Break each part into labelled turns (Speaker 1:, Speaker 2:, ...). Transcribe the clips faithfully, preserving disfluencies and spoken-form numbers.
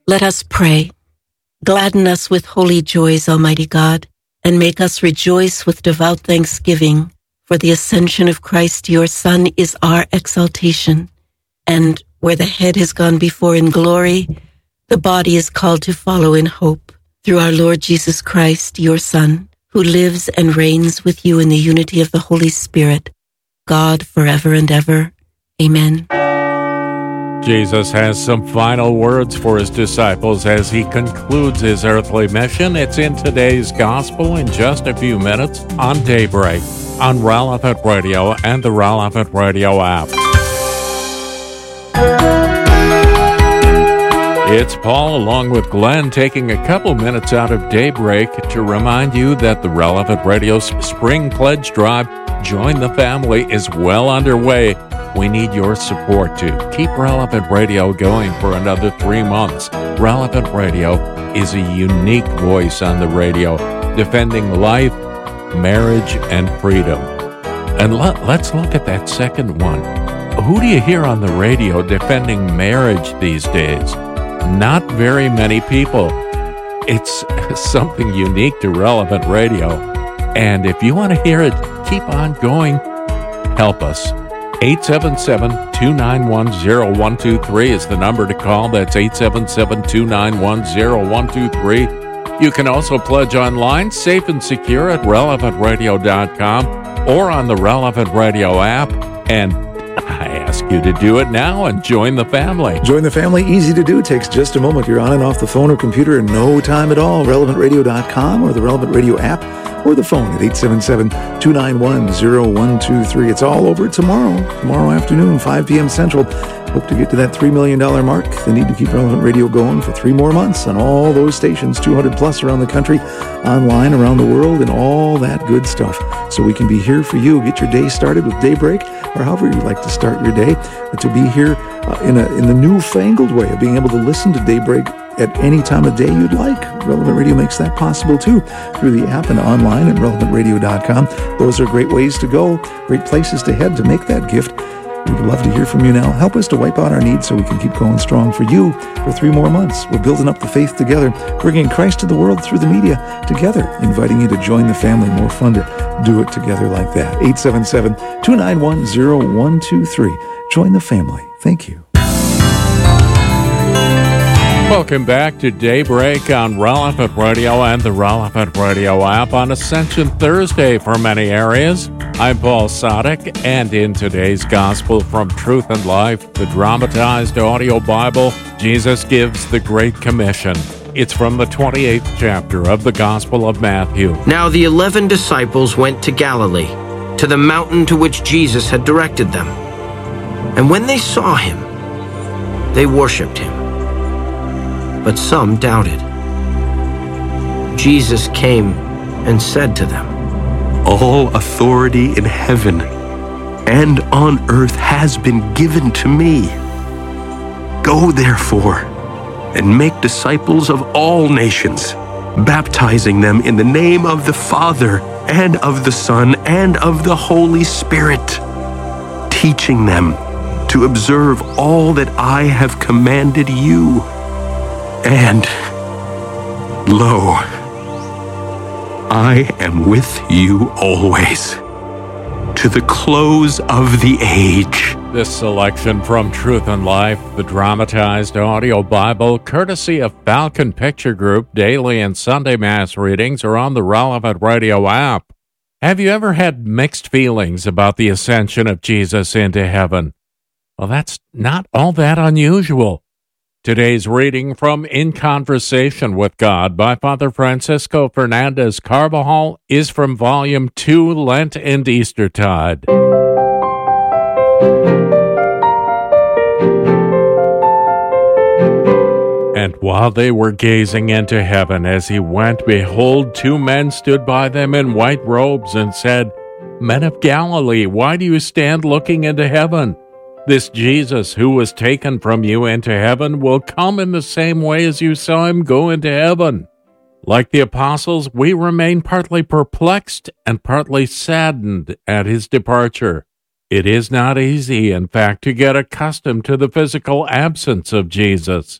Speaker 1: Let us pray. Gladden us with holy joys, Almighty God, and make us rejoice with devout thanksgiving, for the ascension of Christ, your Son, is our exaltation. And where the head has gone before in glory, the body is called to follow in hope, through our Lord Jesus Christ, your Son, who lives and reigns with you in the unity of the Holy Spirit, God forever and ever. Amen.
Speaker 2: Jesus has some final words for his disciples as he concludes his earthly mission. It's in today's gospel in just a few minutes on Daybreak, on Relevant Radio and the Relevant Radio app. It's Paul along with Glenn taking a couple minutes out of Daybreak to remind you that the Relevant Radio Spring Pledge Drive, Join the Family, is well underway. We need your support to keep Relevant Radio going for another three months. Relevant Radio is a unique voice on the radio, defending life, marriage, and freedom. And let, let's look at that second one. Who do you hear on the radio defending marriage these days? Not very many people. It's something unique to Relevant Radio. And if you want to hear it, keep on going. Help us. eight seven seven, two nine one, zero one two three is the number to call. That's eight seven seven, two nine one, zero one two three. You can also pledge online, safe and secure, at relevant radio dot com or on the Relevant Radio app. And I ask you to do it now and join the family.
Speaker 3: Join the family, easy to do. Takes just a moment. You're on and off the phone or computer in no time at all. relevant radio dot com or the Relevant Radio app, or the phone at eight seven seven, two nine one, zero one two three. It's all over tomorrow, tomorrow afternoon, five p.m. Central. Hope to get to that three million dollars mark. They need to keep Relevant Radio going for three more months on all those stations, two hundred plus around the country, online around the world, and all that good stuff. So we can be here for you. Get your day started with Daybreak, or however you like to start your day, but to be here uh, in a in the newfangled way of being able to listen to Daybreak at any time of day you'd like. Relevant Radio makes that possible too, through the app and online at relevant radio dot com. Those are great ways to go, great places to head to make that gift. We'd love to hear from you now. Help us to wipe out our needs so we can keep going strong for you for three more months. We're building up the faith together, bringing Christ to the world through the media together, inviting you to join the family. More fun to do it together like that. eight seven seven, two nine one, zero one two three. Join the family. Thank you.
Speaker 2: Welcome back to Daybreak on Relevant Radio and the Relevant Radio app on Ascension Thursday for many areas. I'm Paul Sadek, and in today's Gospel from Truth and Life, the dramatized audio Bible, Jesus gives the Great Commission. It's from the twenty-eighth chapter of the Gospel of Matthew.
Speaker 4: Now the eleven disciples went to Galilee, to the mountain to which Jesus had directed them. And when they saw him, they worshipped him. But some doubted. Jesus came and said to them,
Speaker 5: All authority in heaven and on earth has been given to me. Go therefore and make disciples of all nations, baptizing them in the name of the Father and of the Son and of the Holy Spirit, teaching them to observe all that I have commanded you. And, lo, I am with you always, to the close of the age.
Speaker 2: This selection from Truth and Life, the dramatized audio Bible, courtesy of Falcon Picture Group, daily and Sunday Mass readings are on the Relevant Radio app. Have you ever had mixed feelings about the ascension of Jesus into heaven? Well, that's not all that unusual. Today's reading from In Conversation with God by Father Francisco Fernandez Carvajal is from Volume two, Lent and Eastertide. And while they were gazing into heaven as he went, behold, two men stood by them in white robes and said, Men of Galilee, why do you stand looking into heaven? This Jesus who was taken from you into heaven will come in the same way as you saw him go into heaven. Like the apostles, we remain partly perplexed and partly saddened at his departure. It is not easy, in fact, to get accustomed to the physical absence of Jesus.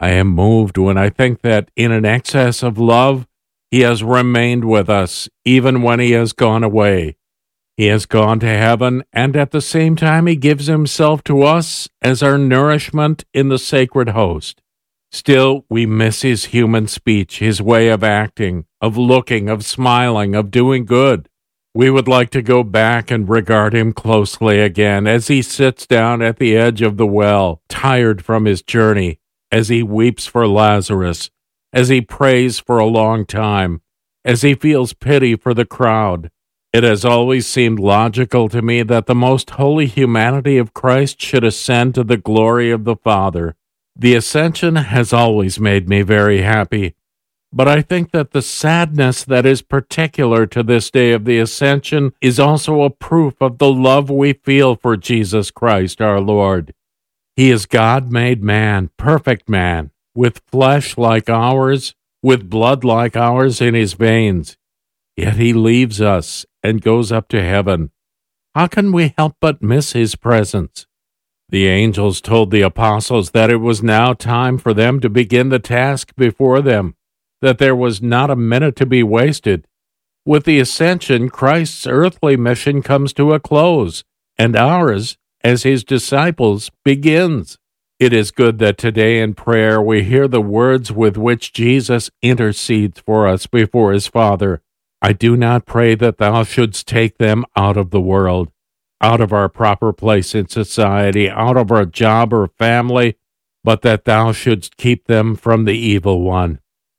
Speaker 2: I am moved when I think that in an excess of love, he has remained with us even when he has gone away. He has gone to heaven, and at the same time he gives himself to us as our nourishment in the sacred host. Still, we miss his human speech, his way of acting, of looking, of smiling, of doing good. We would like to go back and regard him closely again as he sits down at the edge of the well, tired from his journey, as he weeps for Lazarus, as he prays for a long time, as he feels pity for the crowd. It has always seemed logical to me that the most holy humanity of Christ should ascend to the glory of the Father. The ascension has always made me very happy, but I think that the sadness that is particular to this day of the ascension is also a proof of the love we feel for Jesus Christ our Lord. He is God made man, perfect man, with flesh like ours, with blood like ours in his veins. Yet he leaves us and goes up to heaven. How can we help but miss his presence? The angels told the apostles that it was now time for them to begin the task before them, that there was not a minute to be wasted. With the ascension, Christ's earthly mission comes to a close, and ours, as his disciples, begins. It is good that today in prayer we hear the words with which Jesus intercedes for us before his Father. I do not pray that thou shouldst take them out of the world, out of our proper place in society, out of our job or family, but that thou shouldst keep them from the evil one.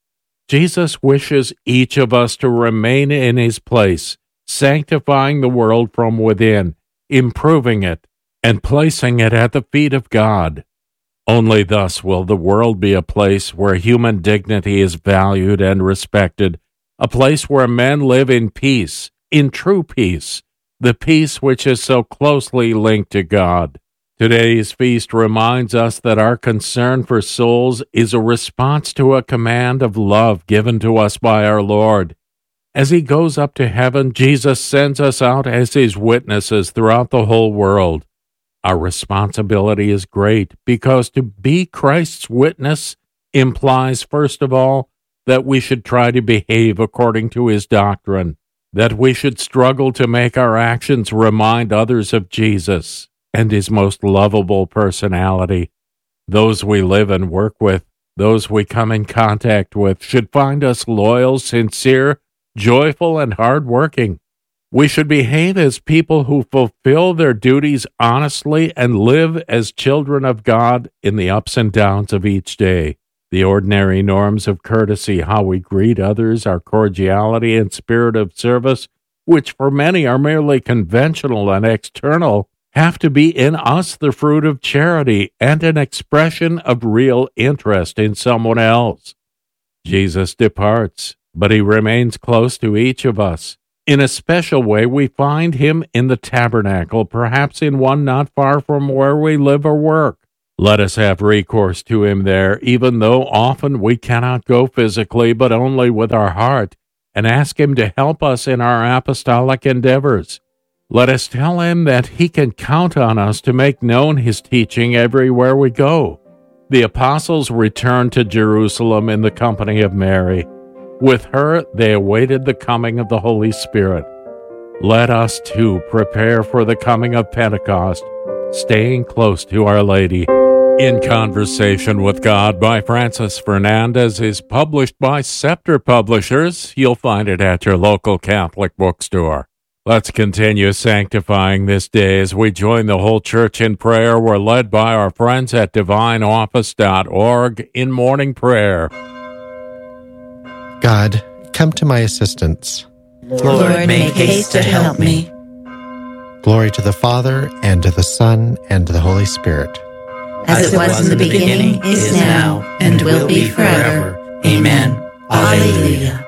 Speaker 2: Jesus wishes each of us to remain in his place, sanctifying the world from within, improving it, and placing it at the feet of God. Only thus will the world be a place where human dignity is valued and respected, a place where men live in peace, in true peace, the peace which is so closely linked to God. Today's feast reminds us that our concern for souls is a response to a command of love given to us by our Lord. As he goes up to heaven, Jesus sends us out as his witnesses throughout the whole world. Our responsibility is great because to be Christ's witness implies, first of all, that we should try to behave according to his doctrine, that we should struggle to make our actions remind others of Jesus and his most lovable personality. Those we live and work with, those we come in contact with, should find us loyal, sincere, joyful, and hardworking. We should behave as people who fulfill their duties honestly and live as children of God in the ups and downs of each day. The ordinary norms of courtesy, how we greet others, our cordiality and spirit of service, which for many are merely conventional and external, have to be in us the fruit of charity and an expression of real interest in someone else. Jesus departs, but he remains close to each of us. In a special way, we find him in the tabernacle, perhaps in one not far from where we live or work. Let us have recourse to him there, even though often we cannot go physically, but only with our heart, and ask him to help us in our apostolic endeavors. Let us tell him that he can count on us to make known his teaching everywhere we go. The apostles returned to Jerusalem in the company of Mary. With her, they awaited the coming of the Holy Spirit. Let us, too, prepare for the coming of Pentecost, staying close to Our Lady. In Conversation with God by Francis Fernandez is published by Scepter Publishers. You'll find it at your local Catholic bookstore. Let's continue sanctifying this day as we join the whole church in prayer. We're led by our friends at divine office dot org in morning prayer.
Speaker 6: God, come to my assistance.
Speaker 7: Lord, make haste to help me.
Speaker 6: Glory to the Father, and to the Son, and to the Holy Spirit.
Speaker 7: As it was in the beginning, is now, and will be forever. Amen. Alleluia.